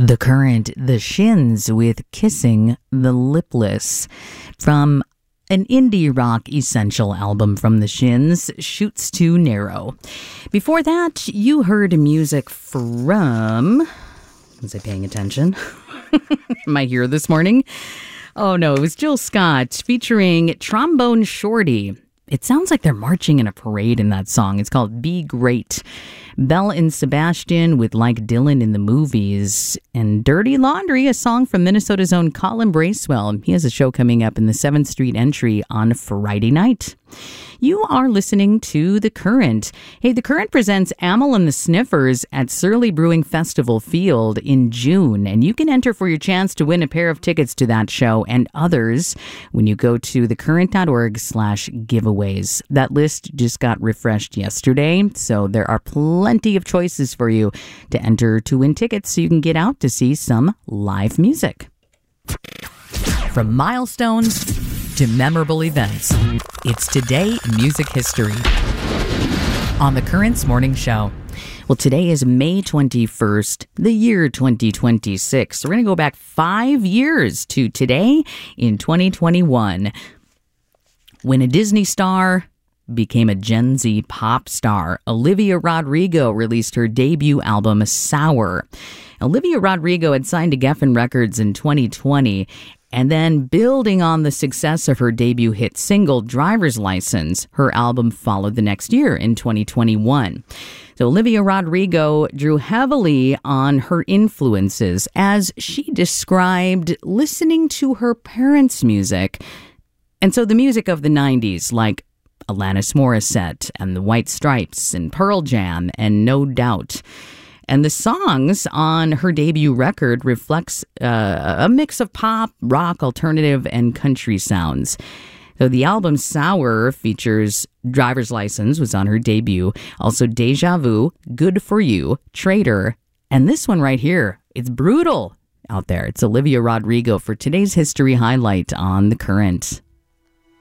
The Current, The Shins with Kissing the Lipless from an indie rock essential album from The Shins, Shoots Too Narrow. Before that, you heard music from... Was I paying attention? Am I here this morning? Oh no, it was Jill Scott featuring Trombone Shorty. It sounds like they're marching in a parade in that song. It's called Be Great. Belle and Sebastian with Like Dylan in the Movies. And Dirty Laundry, a song from Minnesota's own Colin Bracewell. He has a show coming up in the 7th Street Entry on Friday night. You are listening to The Current. Hey, The Current presents Amyl and the Sniffers at Surly Brewing Festival Field in June. And you can enter for your chance to win a pair of tickets to that show and others when you go to thecurrent.org/giveaways. That list just got refreshed yesterday, so there are plenty of choices for you to enter to win tickets so you can get out to see some live music. From milestones to memorable events, it's Today in Music History on The Current's Morning Show. Well, today is May 21st, the year 2026. So we're going to go back 5 years to today in 2021, when a Disney star became a Gen Z pop star. Olivia Rodrigo released her debut album, Sour. Olivia Rodrigo had signed to Geffen Records in 2020, and then building on the success of her debut hit single, Driver's License, her album followed the next year in 2021. So Olivia Rodrigo drew heavily on her influences as she described listening to her parents' music. And so the music of the 90s, like Alanis Morissette and the White Stripes and Pearl Jam and No Doubt. And the songs on her debut record reflects a mix of pop, rock, alternative, and country sounds. So the album Sour features Driver's License, was on her debut. Also Deja Vu, Good For You, Traitor, and this one right here. It's brutal out there. It's Olivia Rodrigo for today's history highlight on The Current.